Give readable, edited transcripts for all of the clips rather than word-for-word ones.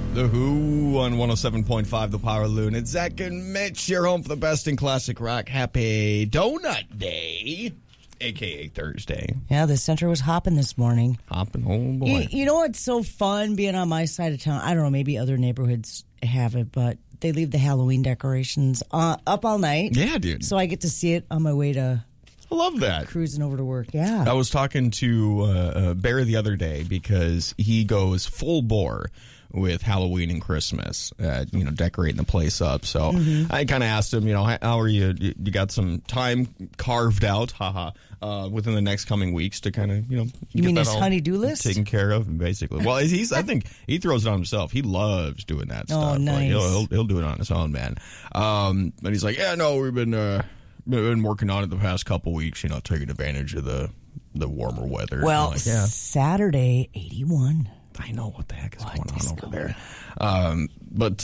The Who on 107.5 The Power Loon. It's Zach and Mitch. You're home for the best in classic rock. Happy Donut Day, a.k.a. Thursday. Yeah, the center was hopping this morning. Hopping, oh boy. You know what's so fun being on my side of town? I don't know, maybe other neighborhoods have it, but they leave the Halloween decorations up all night. Yeah, dude. So I get to see it on my way to I love that. cruising over to work. Yeah. I was talking to Bear the other day because he goes full bore with Halloween and Christmas, decorating the place up. So I kind of asked him, how are you? You got some time carved out, within the next coming weeks to kind of, You get mean that his all honey-do list? taken care of, basically. Well, I think he throws it on himself. He loves doing that stuff. Oh, nice. Like, he'll do it on his own, man. But he's like, yeah, no, we've been working on it the past couple weeks, taking advantage of the warmer weather. Well, like, yeah. Saturday, 81. I know what the heck is going on over there. But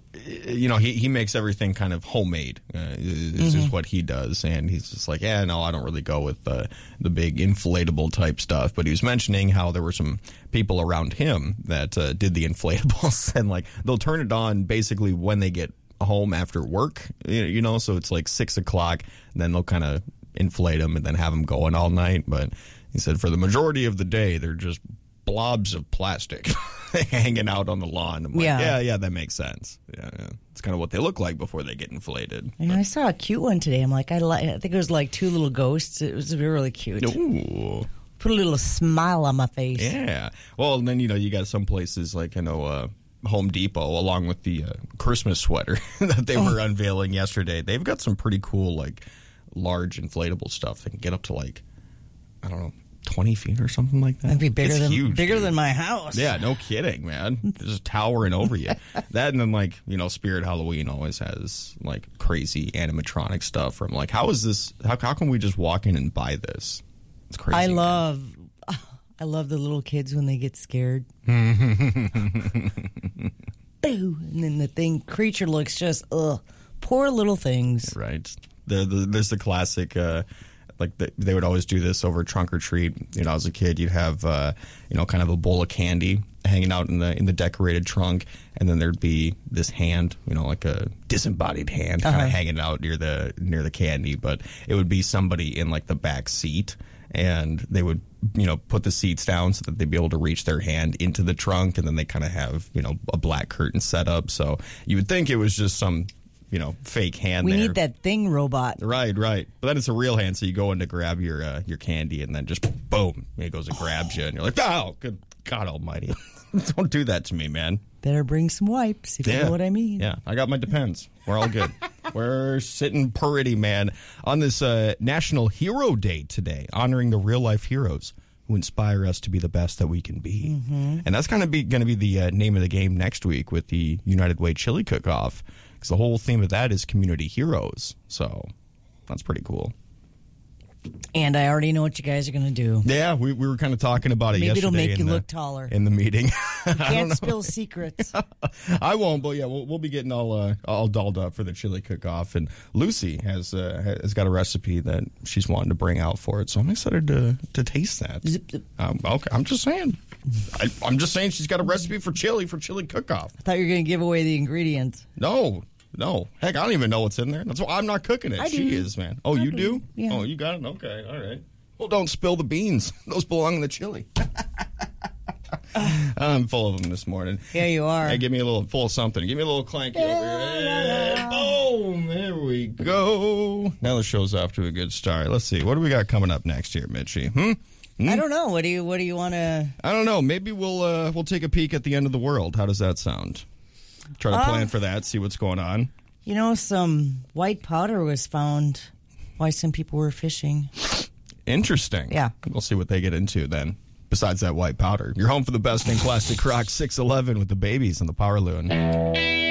he makes everything kind of homemade, is what he does. And he's just like, yeah, no, I don't really go with the big inflatable type stuff. But he was mentioning how there were some people around him that did the inflatables. And, like, they'll turn it on basically when they get home after work, so it's like 6 o'clock. And then they'll kind of inflate them and then have them going all night. But he said for the majority of the day, they're just blobs of plastic hanging out on the lawn. I'm like, yeah, that makes sense. Yeah. It's kind of what they look like before they get inflated. Yeah, I saw a cute one today. I'm like, I think it was like two little ghosts. It was really cute. Ooh. Put a little smile on my face. Yeah. Well, and then, you got some places like, Home Depot, along with the Christmas sweater that they were unveiling yesterday. They've got some pretty cool, like, large inflatable stuff that can get up to, like, I don't know, 20 feet or something like that. That'd be bigger huge, than my house. Yeah, no kidding, man. Just towering over you. That, and then, like, Spirit Halloween always has, like, crazy animatronic stuff from, like, how can we just walk in and buy this? It's crazy. I love the little kids when they get scared. Boo! And then the creature looks just, poor little things. Right. There's the classic, they would always do this over trunk or treat. As a kid, you'd have, kind of a bowl of candy hanging out in the decorated trunk, and then there'd be this hand, like a disembodied hand kind of hanging out near the candy, but it would be somebody in, like, the back seat, and they would, put the seats down so that they'd be able to reach their hand into the trunk, and then they kind of have, a black curtain set up, so you would think it was just some fake hand. We there. need that thing robot. Right. But then it's a real hand, so you go in to grab your candy, and then just boom, it goes and grabs you, and you're like, oh, good God Almighty, don't do that to me, man. Better bring some wipes, if you know what I mean. Yeah, I got my Depends. We're all good. We're sitting pretty, man, on this National Hero Day today, honoring the real-life heroes who inspire us to be the best that we can be. And that's going to be the name of the game next week with the United Way Chili Cook-Off, because the whole theme of that is community heroes. So that's pretty cool. And I already know what you guys are going to do. Yeah, we were kind of talking about it yesterday. Maybe it'll make you look taller. In the meeting. You can't spill secrets. I won't, but yeah, we'll be getting all dolled up for the chili cook-off. And Lucy has got a recipe that she's wanting to bring out for it, so I'm excited to taste that. Okay, I'm just saying. I'm just saying she's got a recipe for chili cook-off. I thought you were going to give away the ingredients. No. Heck, I don't even know what's in there. That's why I'm not cooking it. She is, man. Oh, you do? Yeah. Oh, you got it? Okay, all right. Well, don't spill the beans. Those belong in the chili. I'm full of them this morning. Yeah, you are. Hey, give me a little full of something. Give me a little clanky over here. Hey, boom! There we go. Now the show's off to a good start. Let's see. What do we got coming up next here, Mitchie? I don't know. What do you want to? I don't know. Maybe we'll take a peek at the end of the world. How does that sound? Try to plan for that, see what's going on. Some white powder was found while some people were fishing. Interesting. Yeah. We'll see what they get into then, besides that white powder. You're home for the best in classic rock, 611 with the babies on the Power Loon.